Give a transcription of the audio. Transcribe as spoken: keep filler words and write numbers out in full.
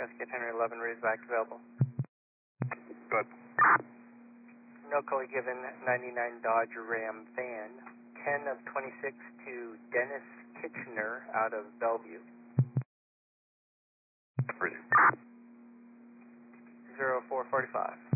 Cascade Henry eleven, Razorback available. Good. No call given, ninety-nine Dodge Ram van, ten of twenty-six to Dennis Kitchener out of Bellevue. Ready. zero four forty-five.